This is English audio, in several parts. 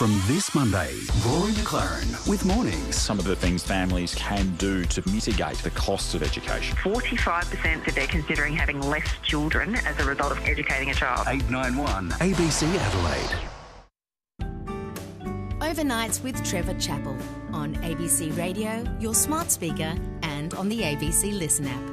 From this Monday, Rory McLaren with Mornings. Some of the things families can do to mitigate the costs of education. 45% said they're considering having less children as a result of educating a child. 891 ABC Adelaide. Overnights with Trevor Chappell on ABC Radio, your smart speaker, and on the ABC Listen app.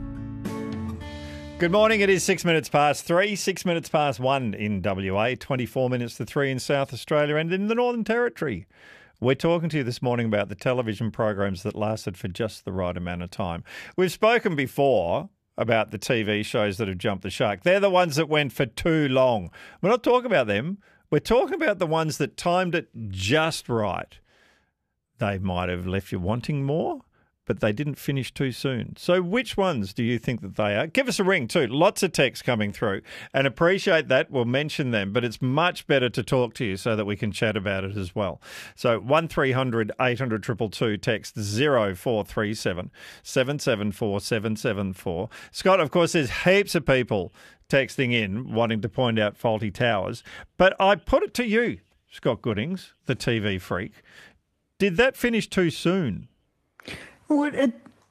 Good morning. It is 6 minutes past 3, 6 minutes past 1 in WA, 24 minutes to 3 in South Australia and in the Northern Territory. We're talking to you this morning about the television programs that lasted for just the right amount of time. We've spoken before about the TV shows that have jumped the shark. They're the ones that went for too long. We're not talking about them. We're talking about the ones that timed it just right. They might have left you wanting more, but they didn't finish too soon. So which ones do you think that they are? Give us a ring too. Lots of texts coming through and appreciate that. We'll mention them, but it's much better to talk to you so that we can chat about it as well. So 1300 800 222, text 0437 774 774. Scott, of course, there's heaps of people texting in wanting to point out faulty towers, but I put it to you, Scott Goodings, the TV freak. Did that finish too soon? When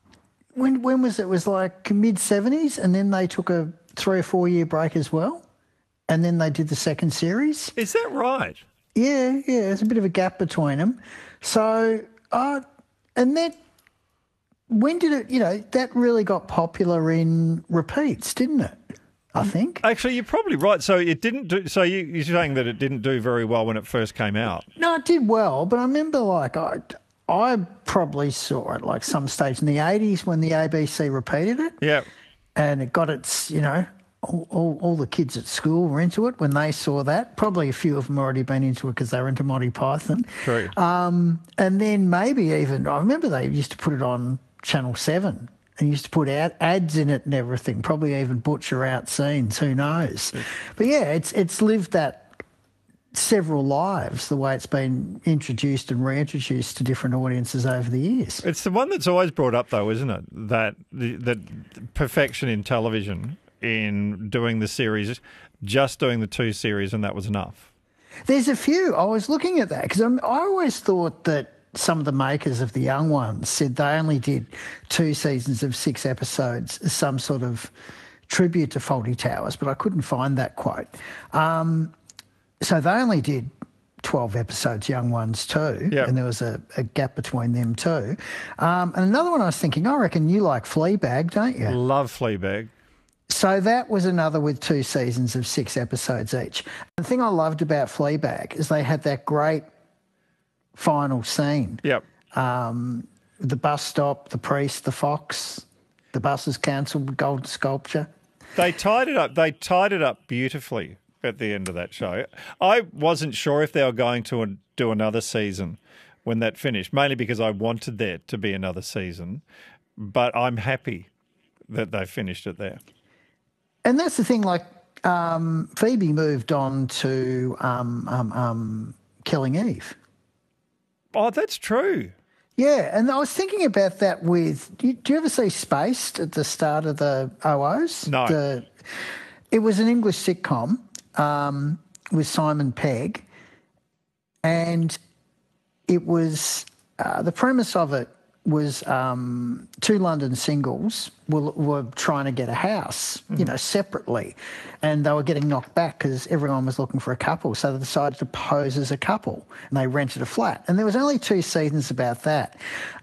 was it? It was like mid-70s, and then they took a 3 or 4 year break as well, and then they did the second series. Is that right? Yeah, there's a bit of a gap between them. So, and that, when did it, that really got popular in repeats, didn't it? I think. Actually, you're probably right. So it didn't do. So you're saying that it didn't do very well when it first came out? No, it did well, but I remember I probably saw it like some stage in the 80s when the ABC repeated it. Yeah. And it got its, all the kids at school were into it when they saw that. Probably a few of them already been into it because they were into Monty Python. True. And then maybe even, I remember they used to put it on Channel 7 and used to put out ads in it and everything, probably even butcher out scenes, who knows. But yeah, it's lived that several lives, the way it's been introduced and reintroduced to different audiences over the years. It's the one that's always brought up, though, isn't it? That the perfection in television in doing the series, just doing the 2 series, and that was enough. There's a few. I was looking at that because I always thought that some of the makers of the young ones said they only did 2 seasons of 6 episodes as some sort of tribute to Fawlty Towers, but I couldn't find that quote. So they only did 12 episodes, young ones too, and there was a gap between them too. And another one I was thinking, I reckon you like Fleabag, don't you? Love Fleabag. So that was another with 2 seasons of 6 episodes each. The thing I loved about Fleabag is they had that great final scene. Yep. The bus stop, the priest, the fox, the bus is cancelled, golden sculpture. They tied it up. They tied it up beautifully at the end of that show. I wasn't sure if they were going to do another season when that finished, mainly because I wanted there to be another season, but I'm happy that they finished it there. And that's the thing, like Phoebe moved on to Killing Eve. Oh, that's true. Yeah, and I was thinking about that with, do you ever see Spaced at the start of the OOs? No. It was an English sitcom with Simon Pegg, and it was, the premise of it was 2 London singles were trying to get a house, separately, and they were getting knocked back because everyone was looking for a couple, so they decided to pose as a couple, and they rented a flat. And there was only 2 seasons about that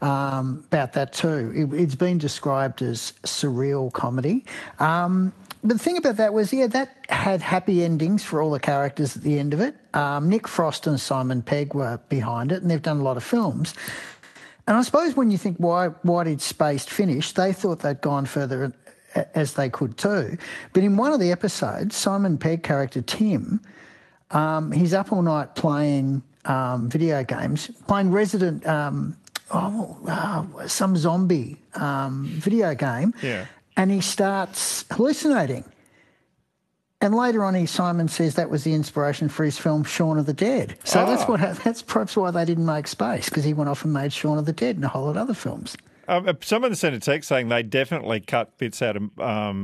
too. It's been described as surreal comedy. But the thing about that was, that had happy endings for all the characters at the end of it. Nick Frost and Simon Pegg were behind it, and they've done a lot of films. And I suppose when you think, why did Spaced finish, they thought they'd gone further as they could too. But in one of the episodes, Simon Pegg character Tim, he's up all night playing video games, playing Resident, some zombie video game, and he starts hallucinating. And later on, Simon says that was the inspiration for his film Shaun of the Dead. So that's perhaps why they didn't make Space, because he went off and made Shaun of the Dead and a whole lot of other films. Someone sent a text saying they definitely cut bits out of